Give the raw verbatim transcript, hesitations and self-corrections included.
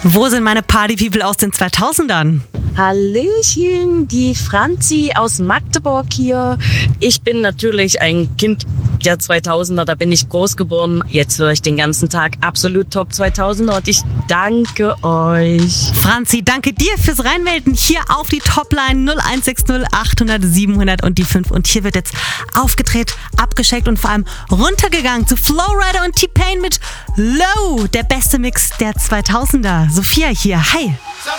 Wo sind meine Party-People aus den zweitausendern? Hallöchen, die Franzi aus Magdeburg hier. Ich bin natürlich ein Kind der zweitausender, da bin ich groß geworden. Jetzt höre ich den ganzen Tag absolut Top zweitausender und ich danke euch. Franzi, danke dir fürs Reinmelden hier auf die Topline null eins sechs null achthundert siebenhundert und die fünf. Und hier wird jetzt aufgedreht, abgeschickt und vor allem runtergegangen zu Flowrider und T-Pain mit Low, der beste Mix der zweitausender. Sophia hier, hi.